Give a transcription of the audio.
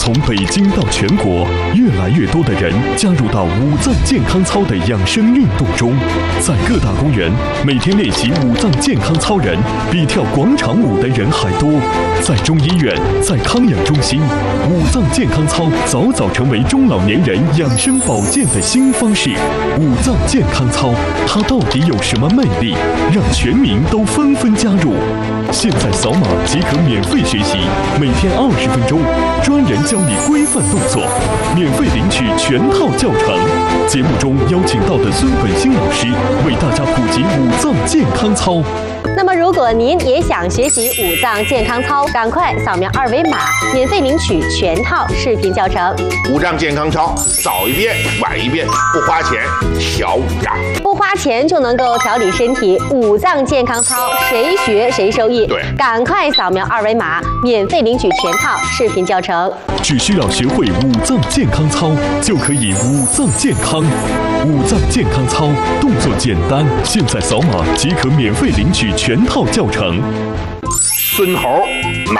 从北京到全国，越来越多的人加入到五脏健康操的养生运动中。在各大公园，每天练习五脏健康操人比跳广场舞的人还多。在中医院，在康养中心，五脏健康操早早成为中老年人养生保健的新方式。五脏健康操，它到底有什么魅力，让全民都纷纷加入？现在扫码即可免费学习，每天20分钟，专人教你规范动作，免费领取全套教程。节目中邀请到的孙本新老师为大家普及五脏健康操。 那么，如果您也想学习五脏健康操，赶快扫描2维码，免费领取全套视频教程。 五脏健康操，早一遍晚一遍，不花钱，小五脏。 不花钱就能够调理身体，五脏健康操谁学谁受益。 对， 赶快扫描2维码，免费领取全套视频教程。 只需要学会五脏健康操，就可以五脏健康。五脏健康操动作简单，现在扫码即可免费领取全套教程。 孙猴脑